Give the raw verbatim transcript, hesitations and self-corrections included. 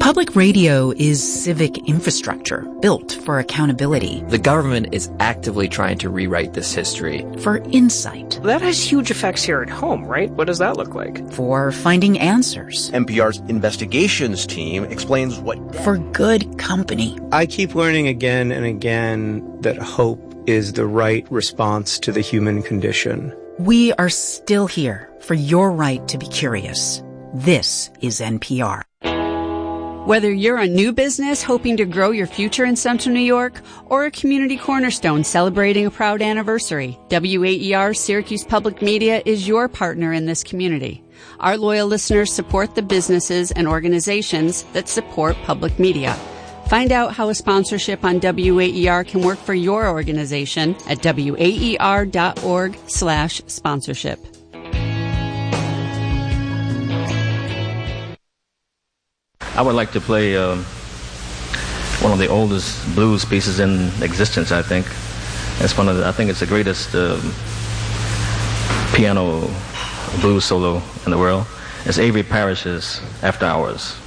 Public radio is civic infrastructure built for accountability. The government is actively trying to rewrite this history. For insight. That has huge effects here at home, right? What does that look like? For finding answers. N P R's investigations team explains what... For good company. I keep learning again and again that hope is the right response to the human condition. We are still here for your right to be curious. This is N P R. Whether you're a new business hoping to grow your future in Central New York or a community cornerstone celebrating a proud anniversary, W A E R Syracuse Public Media is your partner in this community. Our loyal listeners support the businesses and organizations that support public media. Find out how a sponsorship on W A E R can work for your organization at W A E R dot org slash sponsorship. I would like to play uh, one of the oldest blues pieces in existence, I think. It's one of the, I think it's the greatest uh, piano blues solo in the world. It's Avery Parrish's After Hours.